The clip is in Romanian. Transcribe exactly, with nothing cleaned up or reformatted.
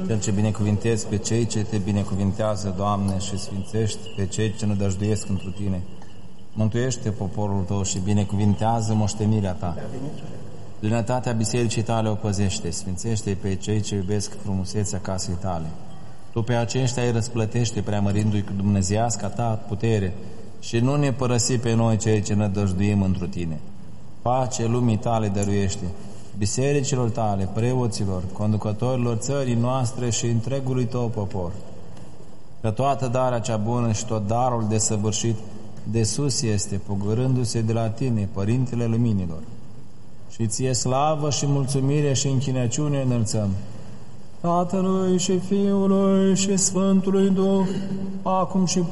Cel ce binecuvintezi pe cei ce te binecuvintează, Doamne, și sfințești pe cei ce nădăjduiesc întru Tine. Mântuiește poporul Tău și binecuvintează moștenirea Ta. Plinătatea bisericii Tale o păzește, sfințește pe cei ce iubesc frumusețea casei Tale. Tu pe aceștia îi răsplătește, preamărindu-i cu dumnezeiasca Ta putere, și nu ne părăsi pe noi cei ce nădăjduim întru Tine. Pace lumii Tale dăruiește, bisericilor Tale, preoților, conducătorilor țării noastre și întregului Tău popor. Că toată darea cea bună și tot darul desăvârșit de sus este, pogorându-se de la Tine, Părintele Luminilor. Și Ție slavă și mulțumire și închinăciune înălțăm, Tatălui și Fiului și Sfântului Duh, acum și